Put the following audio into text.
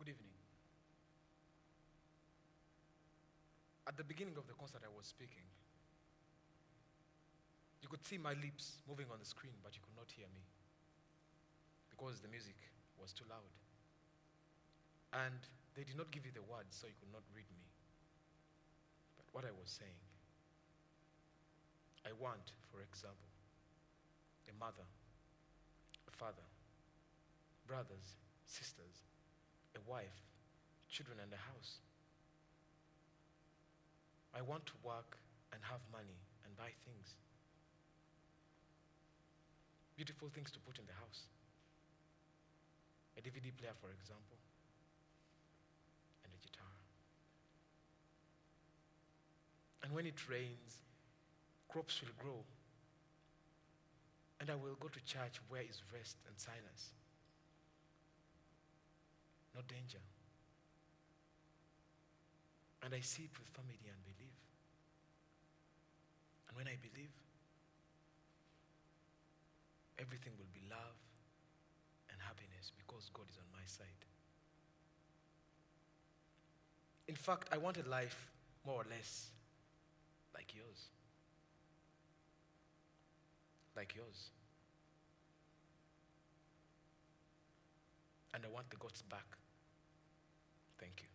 Good evening. At the beginning of the concert, I was speaking. You could see my lips moving on the screen, but you could not hear me because the music was too loud. And they did not give you the words, so you could not read me. But what I was saying, I want, for example, a mother, a father, brothers, sisters, a wife, children, and a house. I want to work and have money and buy things. Beautiful things to put in the house. A DVD player, for example, and a guitar. And when it rains, crops will grow. And I will go to church where is rest and silence. No danger. And I see it with family and believe. And when I believe, everything will be love and happiness because God is on my side. In fact, I want a life more or less like yours. Like yours. And I want the God's back. Thank you.